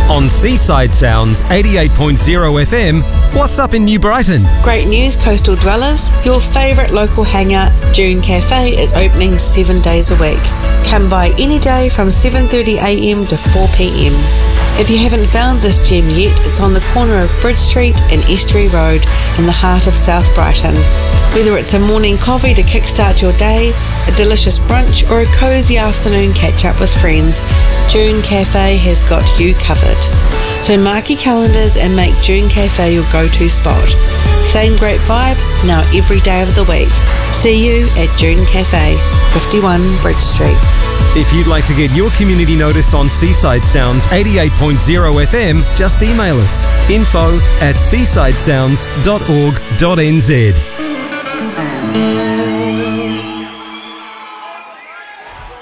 On Seaside Sounds 88.0 FM, what's up in New Brighton? Great news, coastal dwellers. Your favourite local hangout, June Cafe, is opening 7 days a week. Come by any day from 7:30am to 4pm. If you haven't found this gem yet, it's on the corner of Bridge Street and Estuary Road in the heart of South Brighton. Whether it's a morning coffee to kickstart your day, a delicious brunch, or a cosy afternoon catch-up with friends, June Cafe has got you covered. So mark your calendars and make June Cafe your go-to spot. Same great vibe, now every day of the week. See you at June Cafe, 51 Bridge Street. If you'd like to get your community notice on Seaside Sounds 88.0 FM, just email us info@seasidesounds.org.nz.